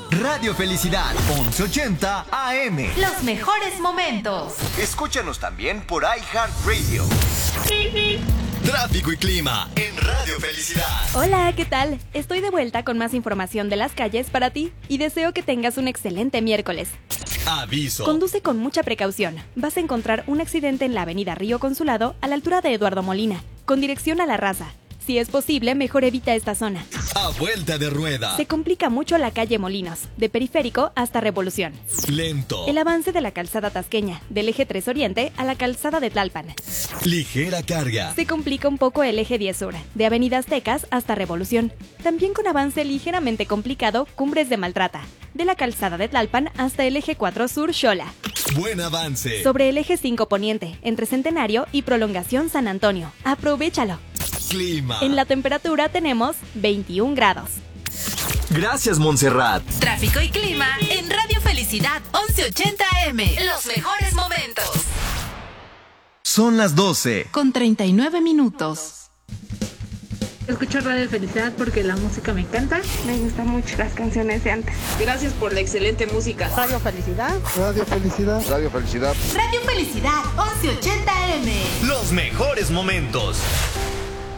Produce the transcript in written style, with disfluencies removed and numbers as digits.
Radio Felicidad, 1180 AM. Los mejores momentos. Escúchanos también por iHeartRadio. Tráfico y clima en Radio Felicidad. Hola, ¿qué tal? Estoy de vuelta con más información de las calles para ti y deseo que tengas un excelente miércoles. Aviso. Conduce con mucha precaución. Vas a encontrar un accidente en la avenida Río Consulado a la altura de Eduardo Molina, con dirección a La Raza. Si es posible, mejor evita esta zona. A vuelta de rueda. Se complica mucho la calle Molinos, de Periférico hasta Revolución. Lento. El avance de la calzada Tasqueña, del eje 3 Oriente a la calzada de Tlalpan. Ligera carga. Se complica un poco el eje 10 Sur, de Avenida Aztecas hasta Revolución. También con avance ligeramente complicado, Cumbres de Maltrata, de la calzada de Tlalpan hasta el eje 4 Sur Xola. Buen avance. Sobre el eje 5 Poniente, entre Centenario y Prolongación San Antonio. ¡Aprovechalo! Clima. En la temperatura tenemos 21 grados. Gracias, Montserrat. Tráfico y clima en Radio Felicidad 1180 AM. Los mejores momentos. Son las 12. Con 39 minutos. Escucho Radio Felicidad porque la música me encanta. Me gustan mucho las canciones de antes. Gracias por la excelente música. Radio Felicidad. Radio Felicidad. Radio Felicidad. Radio Felicidad 1180 AM. Los mejores momentos.